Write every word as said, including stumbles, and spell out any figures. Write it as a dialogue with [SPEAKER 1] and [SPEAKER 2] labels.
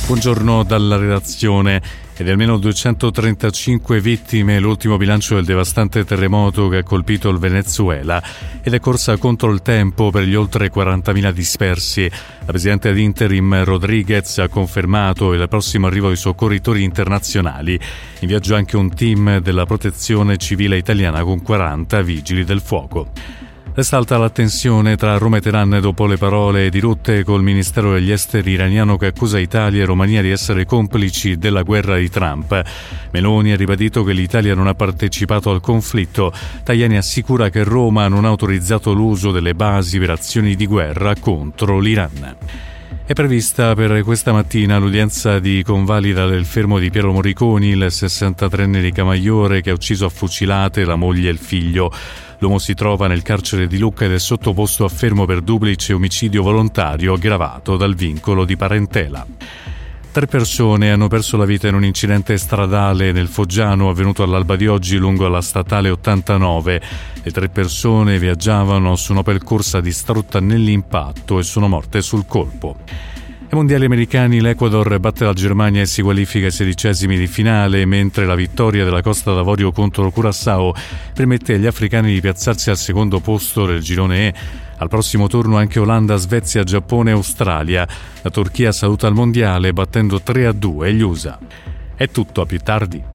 [SPEAKER 1] Buongiorno dalla redazione. Ed almeno duecentotrentacinque vittime l'ultimo bilancio del devastante terremoto che ha colpito il Venezuela ed è corsa contro il tempo per gli oltre quarantamila dispersi. La presidente ad interim Rodriguez ha confermato il prossimo arrivo di soccorritori internazionali. In viaggio anche un team della protezione civile italiana con quaranta vigili del fuoco. Resta alta la tensione tra Roma e Teheran dopo le parole dirotte col Ministero degli Esteri iraniano che accusa Italia e Romania di essere complici della guerra di Trump. Meloni ha ribadito che l'Italia non ha partecipato al conflitto. Tajani assicura che Roma non ha autorizzato l'uso delle basi per azioni di guerra contro l'Iran. È prevista per questa mattina l'udienza di convalida del fermo di Piero Morriconi, il sessantatreenne di Camaiore che ha ucciso a fucilate la moglie e il figlio. L'uomo si trova nel carcere di Lucca ed è sottoposto a fermo per duplice omicidio volontario aggravato dal vincolo di parentela. Tre persone hanno perso la vita in un incidente stradale nel Foggiano avvenuto all'alba di oggi lungo la statale ottantanove. Le tre persone viaggiavano su un Opel Corsa distrutta nell'impatto e sono morte sul colpo. Ai mondiali americani l'Ecuador batte la Germania e si qualifica ai sedicesimi di finale, mentre la vittoria della Costa d'Avorio contro Curaçao permette agli africani di piazzarsi al secondo posto del girone E. Al prossimo turno anche Olanda, Svezia, Giappone e Australia. La Turchia saluta il mondiale battendo tre a due gli U S A. È tutto, a più tardi.